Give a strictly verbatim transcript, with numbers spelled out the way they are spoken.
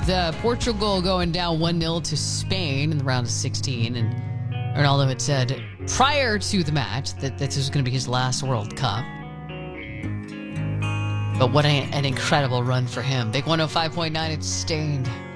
the Portugal going down one nil to Spain in the round of sixteen, and Ronaldo had said prior to the match that this was going to be his last World Cup. But what a, an incredible run for him. Big one oh five point nine, it's Stained.